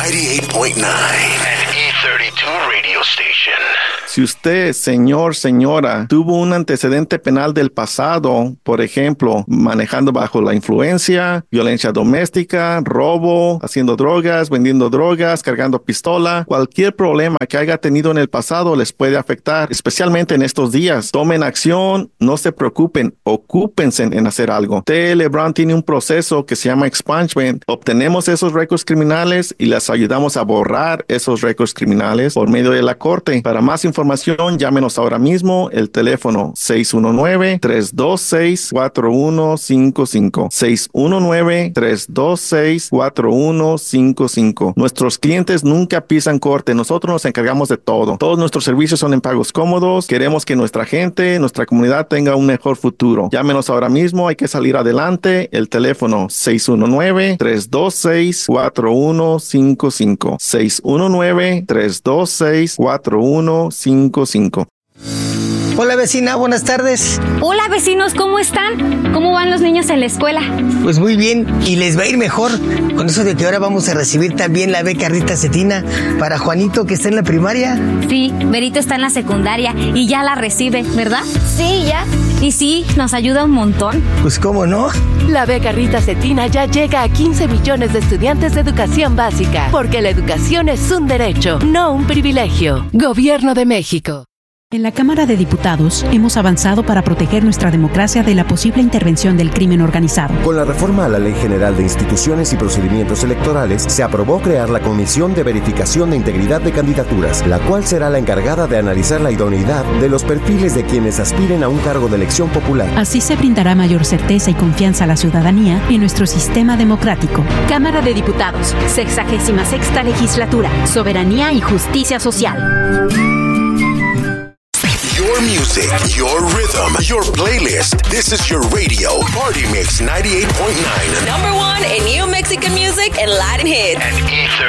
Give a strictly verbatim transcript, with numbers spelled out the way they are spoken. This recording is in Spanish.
ninety-eight point nine, an E thirty-two radio station. Si usted, señor, señora, tuvo un antecedente penal del pasado, por ejemplo, manejando bajo la influencia, violencia doméstica, robo, haciendo drogas, vendiendo drogas, cargando pistola, cualquier problema que haya tenido en el pasado les puede afectar, especialmente en estos días. Tomen acción, no se preocupen, ocúpense en hacer algo. T L. Brown tiene un proceso que se llama expungement. Obtenemos esos récords criminales y les ayudamos a borrar esos récords criminales por medio de la corte. Para más información, llámenos ahora mismo, el teléfono seis uno nueve, tres dos seis, cuatro uno cinco cinco, seis uno nueve, tres dos seis, cuatro uno cinco cinco. Nuestros clientes nunca pisan corte, nosotros nos encargamos de todo. Todos nuestros servicios son en pagos cómodos, queremos que nuestra gente, nuestra comunidad tenga un mejor futuro. Llámenos ahora mismo, hay que salir adelante, el teléfono seis uno nueve, tres dos seis, cuatro uno cinco cinco, seis uno nueve, tres dos seis, cuatro uno cinco cinco. Hola vecina, buenas tardes. Hola vecinos, ¿cómo están? ¿Cómo van los niños en la escuela? Pues muy bien, y les va a ir mejor con eso de que ahora vamos a recibir también la beca Rita Cetina para Juanito, que está en la primaria. Sí, Berito está en la secundaria y ya la recibe, ¿verdad? Sí, ya. Y sí, nos ayuda un montón. Pues cómo no. La beca Rita Cetina ya llega a quince millones de estudiantes de educación básica, porque la educación es un derecho, no un privilegio. Gobierno de México. En la Cámara de Diputados hemos avanzado para proteger nuestra democracia de la posible intervención del crimen organizado. Con la reforma a la Ley General de Instituciones y Procedimientos Electorales, se aprobó crear la Comisión de Verificación de Integridad de Candidaturas, la cual será la encargada de analizar la idoneidad de los perfiles de quienes aspiren a un cargo de elección popular. Así se brindará mayor certeza y confianza a la ciudadanía en nuestro sistema democrático. Cámara de Diputados, sexagésima sexta legislatura, soberanía y justicia social. Your music, your rhythm, your playlist. This is your radio, Party Mix ninety-eight point nine. Number one in new Mexican music and Latin hits. And E thirty-two.